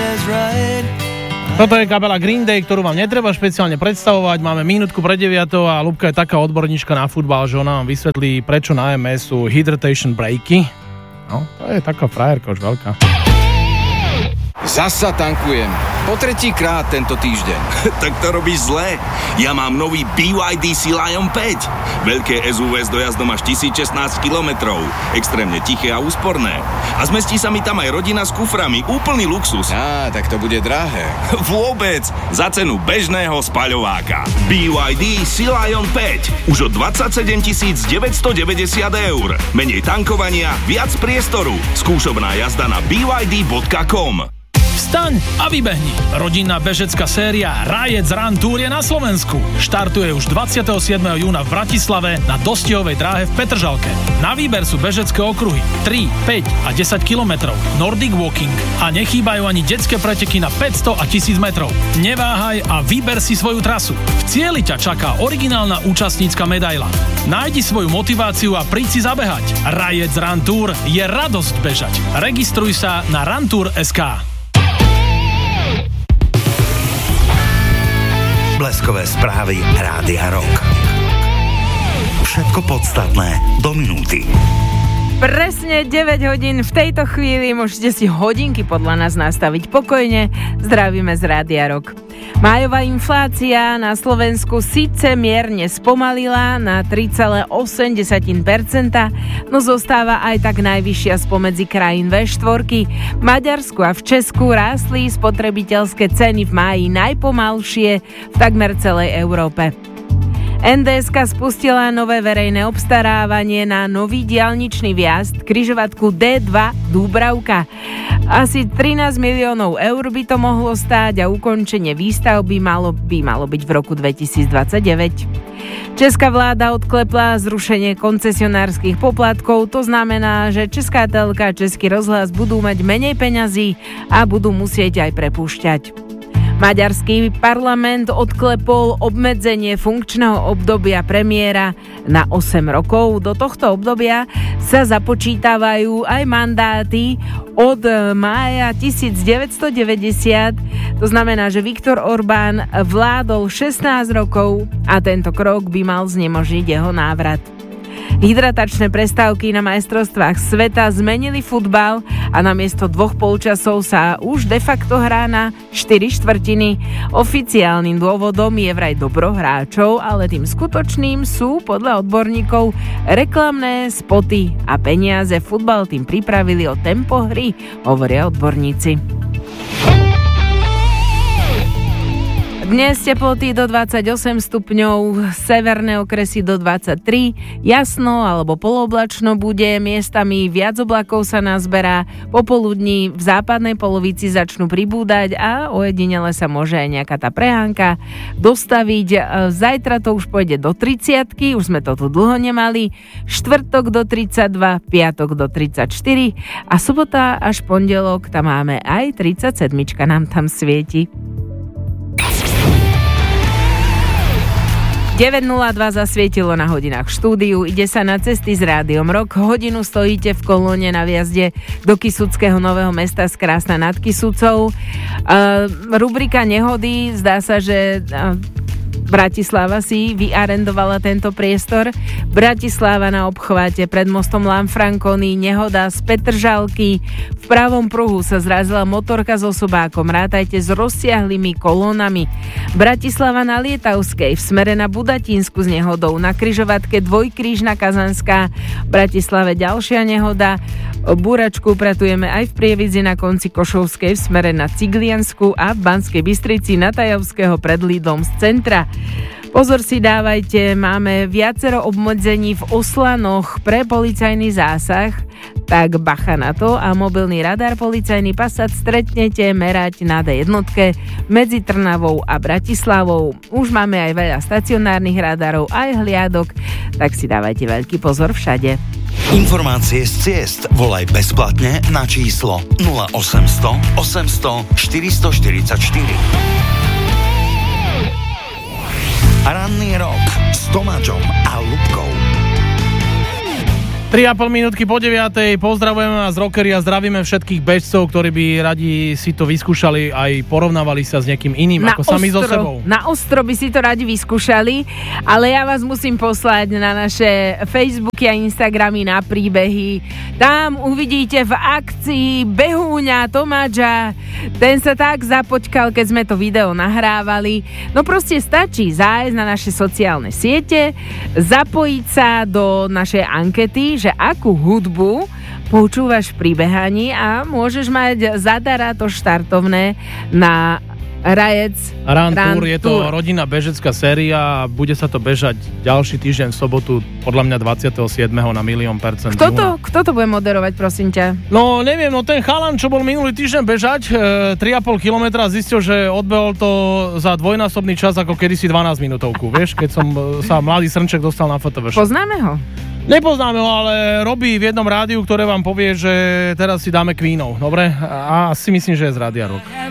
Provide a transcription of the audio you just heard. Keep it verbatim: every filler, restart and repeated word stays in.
Toto je kapela Green Day, ktorú vám netreba špeciálne predstavovať. Máme minútku pre deviatou a Ľubka je taká odborníčka na futbal, že ona vám vysvetlí, prečo na em es sú hydration breaky. No, to je taká frajerka už veľká. Zasa tankujem. Po tretí krát tento týždeň. Tak to robíš zle. Ja mám nový bé vaj dé Sea Lion päť. Veľké es ú vé s dojazdom až tisíc šestnásť kilometrov. Extrémne tiché a úsporné. A zmestí sa mi tam aj rodina s kuframi. Úplný luxus. Á, tak to bude drahé. Vôbec. Za cenu bežného spaľováka. bé vaj dé Sea Lion päť. Už od dvadsaťsedem tisíc deväťstodeväťdesiat eur. Menej tankovania, viac priestoru. Skúšobná jazda na bé vaj dé bodka com. Vstaň a vybehni. Rodinná bežecká séria Rajec Run Tour je na Slovensku. Štartuje už dvadsiateho siedmeho júna v Bratislave na Dostihovej dráhe v Petržalke. Na výber sú bežecké okruhy tri, päť a desať kilometrov, Nordic Walking a nechýbajú ani detské preteky na päťsto a tisíc metrov. Neváhaj a vyber si svoju trasu. V cieli ťa čaká originálna účastnícka medaila. Nájdi svoju motiváciu a príď si zabehať. Rajec Run Tour je radosť bežať. Registruj sa na runtour bodka es ká. Bleskové správy Rádia Rock. Všetko podstatné do minúty. Presne deväť hodín v tejto chvíli, môžete si hodinky podľa nás nastaviť pokojne. Zdravíme z Rádia Rock. Májová inflácia na Slovensku síce mierne spomalila na tri celé osem percenta, no zostáva aj tak najvyššia spomedzi krajín vé štyri. V Maďarsku a v Česku rástli spotrebiteľské ceny v máji najpomalšie v takmer celej Európe. en dé eska spustila nové verejné obstarávanie na nový diaľničný vjazd križovatku dé dva Dúbravka. Asi trinásť miliónov eur by to mohlo stáť a ukončenie výstavby malo, by malo byť v roku dvetisícdvadsaťdeväť. Česká vláda odklepla zrušenie koncesionárskych poplatkov, to znamená, že Česká telka a Český rozhlas budú mať menej peňazí a budú musieť aj prepúšťať. Maďarský parlament odklepol obmedzenie funkčného obdobia premiéra na osem rokov. Do tohto obdobia sa započítavajú aj mandáty od mája devätnásťstodeväťdesiat. To znamená, že Viktor Orbán vládol šestnásť rokov a tento krok by mal znemožniť jeho návrat. Hydratačné prestávky na majstrovstvách sveta zmenili futbal a namiesto dvoch polčasov sa už de facto hrá na štyri štvrtiny. Oficiálnym dôvodom je vraj dobro hráčov, ale tým skutočným sú podľa odborníkov reklamné spoty a peniaze. Futbal tým pripravili o tempo hry, hovoria odborníci. Dnes teploty do dvadsaťosem stupňov, severné okresy do dvadsaťtri, jasno alebo polooblačno bude, miestami viac oblakov sa nazberá, popoludní v západnej polovici začnú pribúdať a ojedinele sa môže aj nejaká tá prehánka dostaviť. Zajtra to už pôjde do tridsiatky, už sme to tu dlho nemali, štvrtok do tridsaťdva, piatok do tridsaťštyri a sobota až pondelok tam máme aj tridsaťsedem, nám tam svieti. deväť nula dva zasvietilo na hodinách v štúdiu, ide sa na cesty s Rádiom Rock. Hodinu stojíte v kolóne na vjazde do Kysuckého Nového Mesta z Krásna nad Kysucou. Uh, rubrika nehody, zdá sa, že uh, Bratislava si vyarendovala tento priestor. Bratislava na obchvate pred mostom Lanfranconi, nehoda z Petržalky. V pravom pruhu sa zrazila motorka s osobákom. Rátajte s rozsiahlými kolónami. Bratislava na Lietavskej v smere na Budatínsku s nehodou. Na križovatke Dvojkrížna Kazanská. V Bratislave ďalšia nehoda. Búračku upratujeme aj v Prievidzi na konci Košovskej v smere na Cigliansku a v Banskej Bystrici na Tajovského pred Lidlom z centra. Pozor si dávajte, máme viacero obmedzení v Oslanoch pre policajný zásah, tak bacha na to a mobilný radar policajný Passat stretnete merať na dé jednotke medzi Trnavou a Bratislavou. Už máme aj veľa stacionárnych radarov, aj hliadok, tak si dávajte veľký pozor všade. Informácie z ciest volaj bezplatne na číslo nula osemsto osemsto štyristoštyridsaťštyri. Ranný rok s Tomáčom a Ľubkou. tri a pol minútky po deviatej, pozdravujeme vás rockeri a zdravíme všetkých bežcov, ktorí by radi si to vyskúšali, aj porovnávali sa s niekým iným, na ako sami so ostro, sebou. Na ostro by si to radi vyskúšali, ale ja vás musím poslať na naše Facebooky a Instagramy na príbehy. Tam uvidíte v akcii behúňa Tomáča. Ten sa tak započkal, keď sme to video nahrávali. No proste stačí zájsť na naše sociálne siete, zapojiť sa do našej ankety, že akú hudbu počúvaš pri behaní a môžeš mať zadara to štartovné na Rajec Run Run Tour, je to Tour. rodinná bežecká séria a bude sa to bežať ďalší týždeň v sobotu, podľa mňa dvadsiateho siedmeho na milión percent. Kto to, kto to bude moderovať, prosím ťa? No neviem, no ten chalan, čo bol minulý týždeň bežať, e, tri a pol kilometra, zistil, že odbehol to za dvojnásobný čas ako kedysi dvanásť minútovku, vieš, keď som e, sa mladý srnček dostal na ef té vé. Poznáme ho? Nepoznáme ho, ale robí v jednom rádiu, ktoré vám povie, že teraz si dáme Queenov, dobre? A asi myslím, že je z Rádia Rock.